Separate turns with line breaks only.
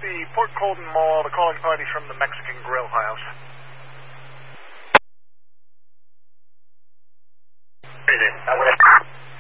the Port Colden Mall, the calling party from the Mexican Grill House.
Crazy.